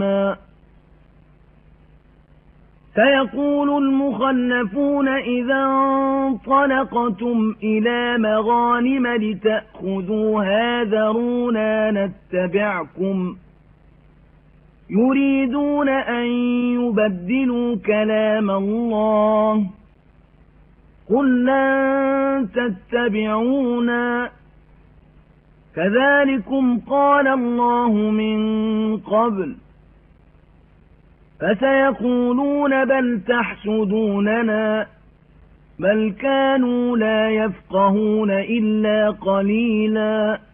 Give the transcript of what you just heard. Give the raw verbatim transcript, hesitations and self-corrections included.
عظيما. سيقول المخلفون إذا انطلقتم إلى مغانم لتأخذوها ذرونا نتبعكم يريدون أن يبدلوا كلام الله قل لن تتبعونا كذلكم قال الله من قبل فسيقولون بل تحسدوننا بل كانوا لا يفقهون إلا قليلا.